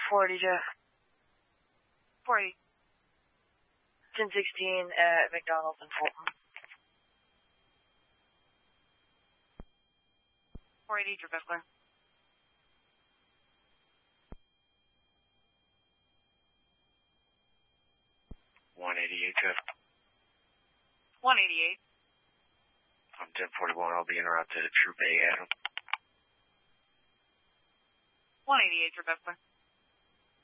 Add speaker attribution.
Speaker 1: 480, Jeff.
Speaker 2: 480.
Speaker 1: 1016 at McDonald's in Fulton.
Speaker 2: 480, Jeff Clear.
Speaker 3: 188, Jeff.
Speaker 2: 188.
Speaker 3: I'm 1041. I'll be interrupted at Troop A, Adam.
Speaker 2: 188, Jeff Clear.